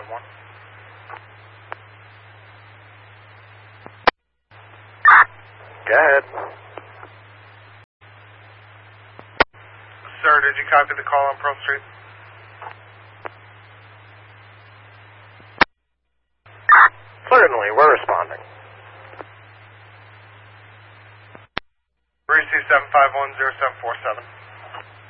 911. Go ahead. Sir, did you copy the call on Pearl Street? Certainly, we're responding. 327510747.